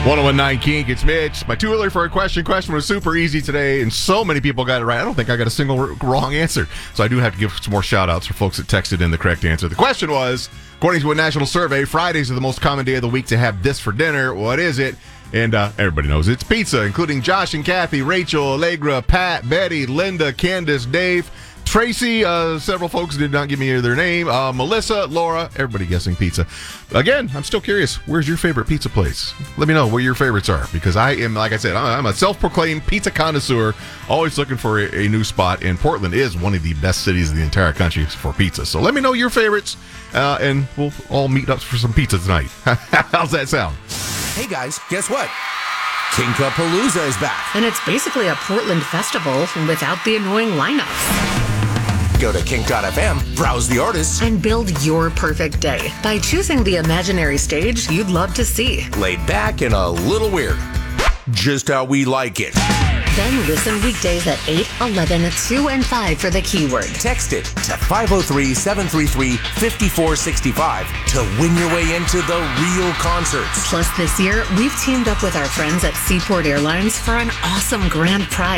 1019 Kink, it's Mitch. My too early for a question. Question was super easy today, and so many people got it right. I don't think I got a single wrong answer. So I do have to give some more shout outs for folks that texted in the correct answer. The question was, according to a national survey, Fridays are the most common day of the week to have this for dinner. What is it? And everybody knows it's pizza, including Josh and Kathy, Rachel, Allegra, Pat, Betty, Linda, Candace, Dave, Tracy, several folks did not give me their name, Melissa, Laura, everybody guessing pizza. Again, I'm still curious, where's your favorite pizza place? Let me know where your favorites are, because I am, like I said, I'm a self-proclaimed pizza connoisseur, always looking for a new spot, and Portland is one of the best cities in the entire country for pizza. So let me know your favorites, and we'll all meet up for some pizza tonight. How's that sound? Hey guys, guess what? Kinkapalooza is back. And it's basically a Portland festival without the annoying lineups. Go to kink.fm, browse the artists, and build your perfect day by choosing the imaginary stage you'd love to see. Laid back and a little weird. Just how we like it. Then listen weekdays at 8, 11, 2, and 5 for the keyword. Text it to 503-733-5465 to win your way into the real concerts. Plus, this year, we've teamed up with our friends at Seaport Airlines for an awesome grand prize.